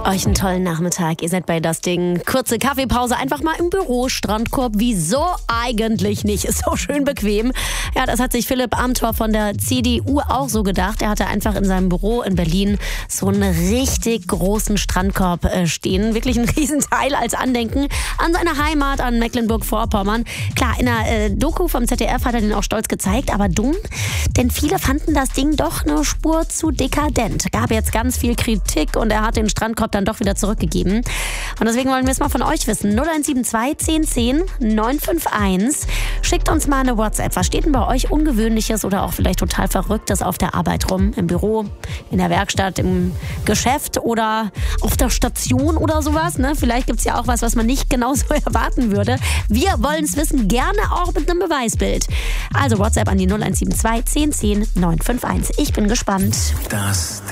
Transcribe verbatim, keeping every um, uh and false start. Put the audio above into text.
Euch einen tollen Nachmittag. Ihr seid bei das Ding. Kurze Kaffeepause, einfach mal im Büro, Strandkorb. Wieso eigentlich nicht? Ist so schön bequem. Ja, das hat sich Philipp Amthor von der C D U auch so gedacht. Er hatte einfach in seinem Büro in Berlin so einen richtig großen Strandkorb äh, stehen. Wirklich ein Riesenteil als Andenken an seine Heimat, an Mecklenburg-Vorpommern. Klar, in der äh, Doku vom Z D F hat er den auch stolz gezeigt, aber dumm, denn viele fanden das Ding doch eine Spur zu dekadent. Gab jetzt ganz viel Kritik und er hat den Strandkorb dann doch wieder zurückgegeben. Und deswegen wollen wir es mal von euch wissen. null eins sieben zwei zehn zehn neun fünf eins. Schickt uns mal eine WhatsApp. Was steht denn bei euch Ungewöhnliches oder auch vielleicht total Verrücktes auf der Arbeit rum? Im Büro, in der Werkstatt, im Geschäft oder auf der Station oder sowas? Ne? Vielleicht gibt es ja auch was, was man nicht genauso erwarten würde. Wir wollen es wissen, gerne auch mit einem Beweisbild. Also WhatsApp an die null eins sieben zwei zehn zehn neun fünf eins. Ich bin gespannt. Das